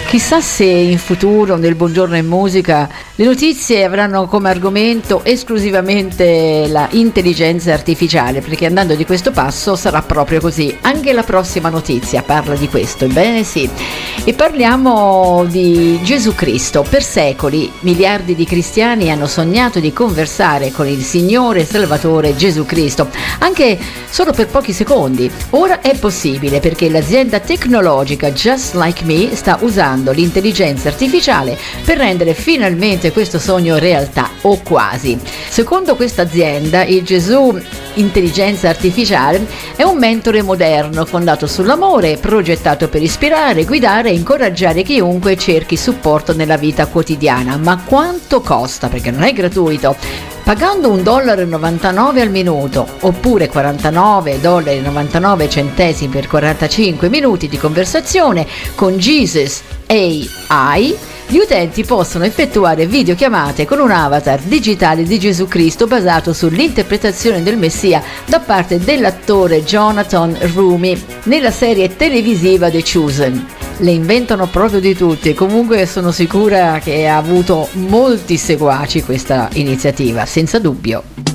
Chissà se in futuro nel Buongiorno in Musica le notizie avranno come argomento esclusivamente la intelligenza artificiale, perché andando di questo passo sarà proprio così. Anche la prossima notizia parla di questo, ebbene sì. E parliamo di Gesù Cristo. Per secoli miliardi di cristiani hanno sognato di conversare con il Signore e Salvatore Gesù Cristo, anche solo per pochi secondi. Ora è possibile perché l'azienda tecnologica Just Like Me sta usando l'intelligenza artificiale per rendere finalmente questo sogno realtà, o quasi. Secondo questa azienda, il Gesù intelligenza artificiale è un mentore moderno fondato sull'amore, progettato per ispirare, guidare e incoraggiare chiunque cerchi supporto nella vita quotidiana. Ma quanto costa? Perché non è gratuito. Pagando $1,99 al minuto oppure $49,99 per 45 minuti di conversazione con Jesus AI, gli utenti possono effettuare videochiamate con un avatar digitale di Gesù Cristo basato sull'interpretazione del Messia da parte dell'attore Jonathan Roumie nella serie televisiva The Chosen. Le inventano proprio di tutti e comunque sono sicura che ha avuto molti seguaci questa iniziativa, senza dubbio.